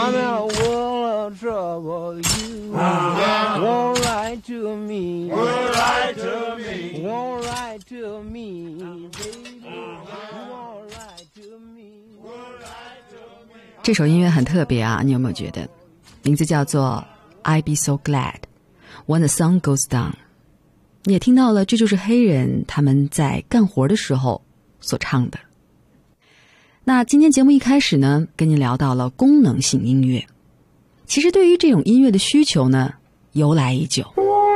I'm in a world of trouble. You won't write to me. Won't write to me. Won't write to me, baby. You won't write to me. 这首音乐很特别啊，你有没有觉得？名字叫做 I Be So Glad When the Sun Goes Down。你也听到了，这就是黑人他们在干活的时候所唱的。那今天节目一开始呢，跟您聊到了功能性音乐。其实对于这种音乐的需求呢，由来已久。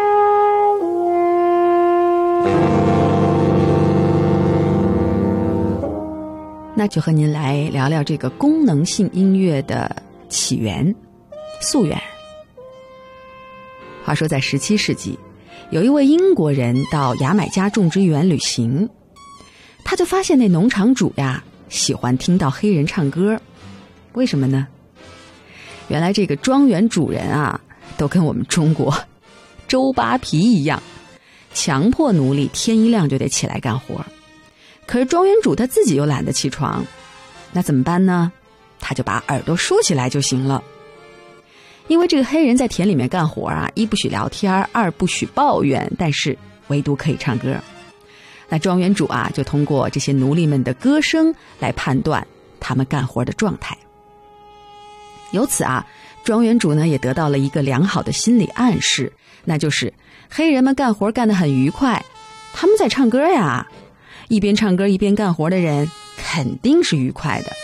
那就和您来聊聊这个功能性音乐的起源、溯源。话说在17世纪，有一位英国人到牙买加种植园旅行，他就发现那农场主呀喜欢听到黑人唱歌。为什么呢？原来这个庄园主人啊，都跟我们中国周扒皮一样，强迫奴隶天一亮就得起来干活。可是庄园主他自己又懒得起床，那怎么办呢？他就把耳朵竖起来就行了。因为这个黑人在田里面干活啊，一不许聊天，二不许抱怨，但是唯独可以唱歌。那庄园主啊，就通过这些奴隶们的歌声来判断他们干活的状态。由此啊，庄园主呢也得到了一个良好的心理暗示，那就是黑人们干活干得很愉快，他们在唱歌呀，一边唱歌一边干活的人肯定是愉快的。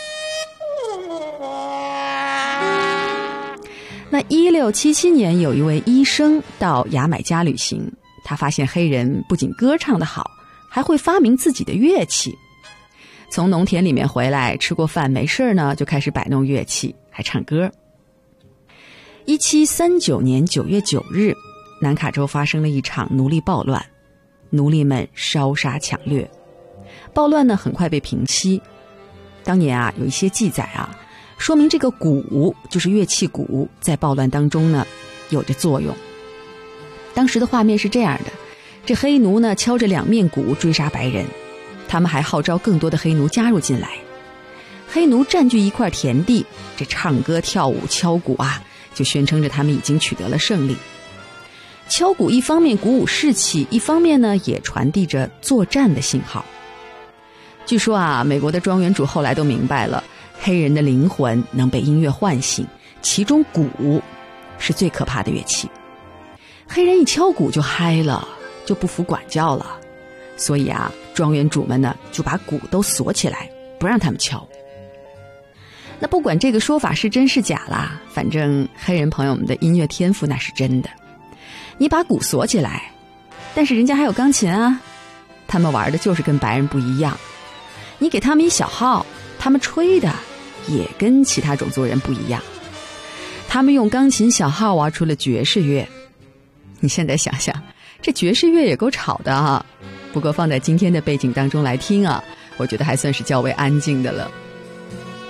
那1677年，有一位医生到牙买加旅行，他发现黑人不仅歌唱得好，还会发明自己的乐器。从农田里面回来，吃过饭没事呢，就开始摆弄乐器，还唱歌。1739年9月9日，南卡州发生了一场奴隶暴乱，奴隶们烧杀抢掠，暴乱呢很快被平息。当年啊，有一些记载啊，说明这个鼓，就是乐器鼓，在暴乱当中呢有着作用。当时的画面是这样的，这黑奴呢敲着两面鼓追杀白人，他们还号召更多的黑奴加入进来。黑奴占据一块田地，这唱歌跳舞敲鼓啊，就宣称着他们已经取得了胜利。敲鼓一方面鼓舞士气，一方面呢也传递着作战的信号。据说啊，美国的庄园主后来都明白了，黑人的灵魂能被音乐唤醒，其中鼓是最可怕的乐器。黑人一敲鼓就嗨了，就不服管教了，所以啊，庄园主们呢就把鼓都锁起来，不让他们敲。那不管这个说法是真是假啦，反正黑人朋友们的音乐天赋那是真的。你把鼓锁起来，但是人家还有钢琴啊，他们玩的就是跟白人不一样。你给他们一小号，他们吹的也跟其他种族人不一样。他们用钢琴小号玩出了爵士乐。你现在想想，这爵士乐也够吵的啊，不过放在今天的背景当中来听啊，我觉得还算是较为安静的了。